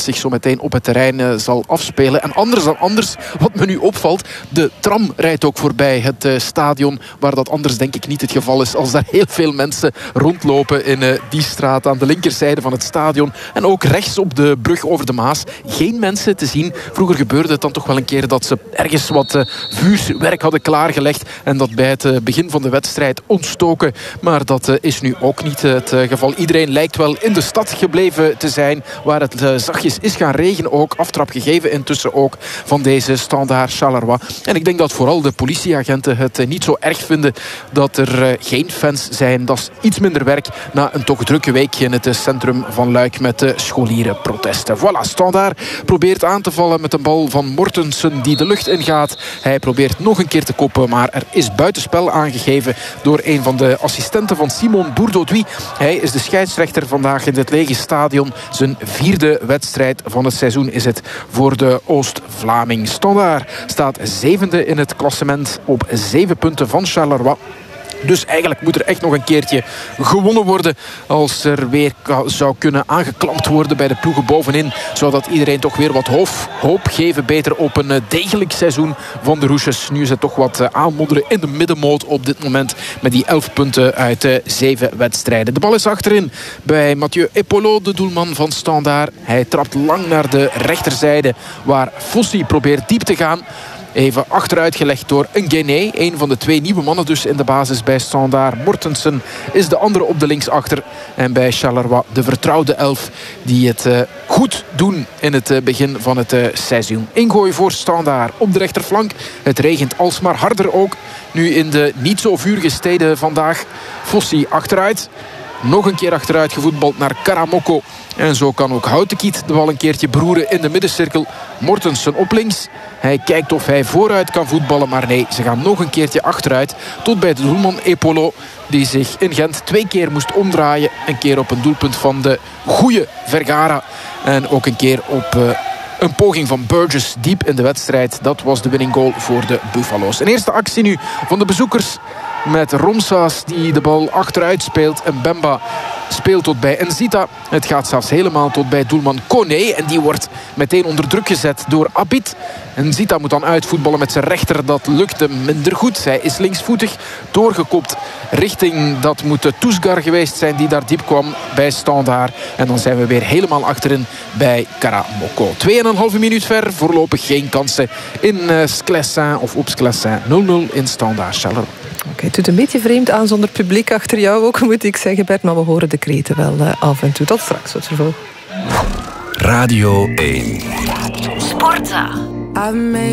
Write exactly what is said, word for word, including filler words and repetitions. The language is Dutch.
zich zo meteen op het terrein uh, zal afspelen. En anders dan anders, wat me nu opvalt, de tram rijdt ook voorbij het uh, stadion, waar dat anders denk ik niet het geval is, als daar heel veel mensen rondlopen in uh, die straat aan de linkerzijde van het stadion. En ook rechts op de brug over de Maas. Geen mensen te zien. Vroeger gebeurde het dan toch wel een keer dat ze ergens wat uh, vuurwerk hadden klaargelegd en dat bij het uh, begin van de wedstrijd ontstoken. Maar dat uh, is nu ook niet uh, het uh, geval. Iedereen lijkt wel in de stad gebleven te zijn, waar het uh, zachtjes is gaan regenen ook. Aftrap gegeven intussen ook van deze Standaard Charleroi. En ik denk dat vooral de politieagenten het uh, niet zo erg vinden dat er uh, geen fans zijn. Dat is iets minder werk na een toch drukke week in het uh, centrum van Luik met de scholierenprotesten. Voilà, Standaard probeert aan te vallen met een bal van Mortensen die de lucht ingaat. Hij probeert nog een keer te koppen, maar er is buitenspel aangegeven door een van de assistenten van Simon Bourdaudois. Hij is de scheidsrechter vandaag in het lege stadion. Zijn vierde wedstrijd van het seizoen is het voor de Oost-Vlaming. Standaard staat zevende in het klassement op zeven punten van Charleroi. Dus eigenlijk moet er echt nog een keertje gewonnen worden. Als er weer zou kunnen aangeklampt worden bij de ploegen bovenin, zou dat iedereen toch weer wat hoop, hoop geven. Beter op een degelijk seizoen van de Roesjes. Nu is het toch wat aanmodderen in de middenmoot op dit moment. Met die elf punten uit de zeven wedstrijden. De bal is achterin bij Mathieu Epolo, de doelman van Standaard. Hij trapt lang naar de rechterzijde, waar Fossi probeert diep te gaan. Even achteruit gelegd door Nguéné. Een van de twee nieuwe mannen dus in de basis bij Standaard. Mortensen is de andere op de linksachter. En bij Charleroi de vertrouwde elf die het uh, goed doen in het uh, begin van het uh, seizoen. Ingooi voor Standaard op de rechterflank. Het regent alsmaar harder ook. Nu in de niet zo vurige steden vandaag. Fossi achteruit. Nog een keer achteruit gevoetbald naar Karamoko. En zo kan ook Houtekiet de bal een keertje beroeren in de middencirkel. Mortensen op links. Hij kijkt of hij vooruit kan voetballen. Maar nee, ze gaan nog een keertje achteruit. Tot bij de doelman Epolo. Die zich in Gent twee keer moest omdraaien. Een keer op een doelpunt van de goeie Vergara. En ook een keer op... Uh, Een poging van Burgess diep in de wedstrijd. Dat was de winning goal voor de Buffalo's. Een eerste actie nu van de bezoekers. Met Romsas die de bal achteruit speelt. En Bemba speelt tot bij Nzita. Het gaat zelfs helemaal tot bij doelman Koné. En die wordt meteen onder druk gezet door Abid. Nzita moet dan uitvoetballen met zijn rechter. Dat lukte minder goed. Hij is linksvoetig doorgekopt richting... Dat moet de Toesgar geweest zijn die daar diep kwam bij Standaard. En dan zijn we weer helemaal achterin bij Karamoko. Tweeënhalve minuut ver. Voorlopig geen kansen in uh, Sclessin of op Sclessin. nul nul in Standaard Charleroi. Oké, okay, het doet een beetje vreemd aan zonder publiek achter jou ook, moet ik zeggen, Bert. Maar we horen de kreten wel uh, af en toe. Tot straks, tot vervolg. Radio één. Sporten.